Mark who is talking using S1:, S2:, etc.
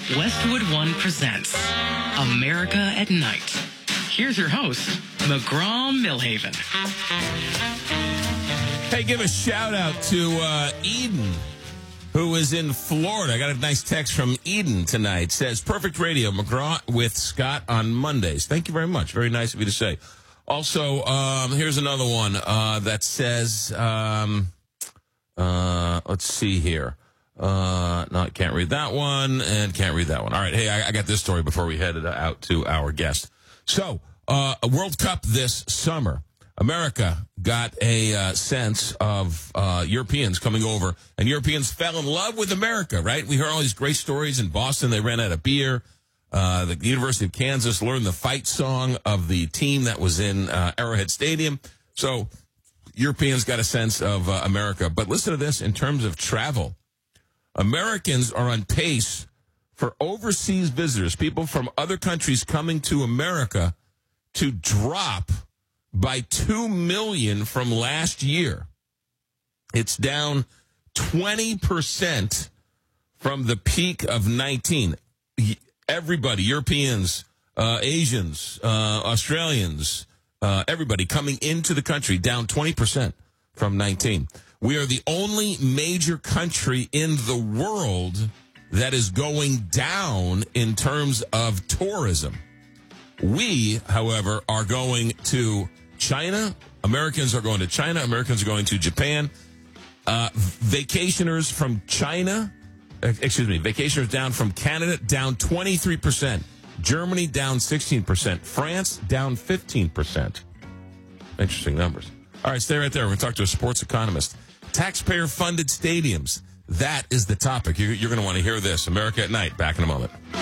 S1: Westwood One presents America at Night. Here's your host, McGraw-Milhaven.
S2: Hey, give a shout out to Eden, who is in Florida. I got a nice text from Eden tonight. Says, perfect radio, McGraw with Scott on Mondays. Thank you very much. Very nice of you to say. Also, here's another one that says, let's see here. No, I can't read that one and can't read that one. All right. Hey, I got this story before we head out to our guest. So, a World Cup this summer. America got a sense of Europeans coming over, and Europeans fell in love with America, right? We heard all these great stories in Boston. They ran out of beer. The University of Kansas learned the fight song of the team that was in Arrowhead Stadium. So Europeans got a sense of America. But listen to this in terms of travel. Americans are on pace for overseas visitors, people from other countries coming to America, to drop by 2 million from last year. It's down 20% from the peak of 19. Everybody, Europeans, Asians, Australians, everybody coming into the country, down 20% from 19. We are the only major country in the world that is going down in terms of tourism. We, however, are going to China. Americans are going to China. Americans are going to Japan. Vacationers from China, vacationers down from Canada, down 23%. Germany, down 16%. France, down 15%. Interesting numbers. All right, stay right there. We're going to talk to a sports economist. Taxpayer-funded stadiums. That is the topic. You're going to want to hear this. America at Night. Back in a moment.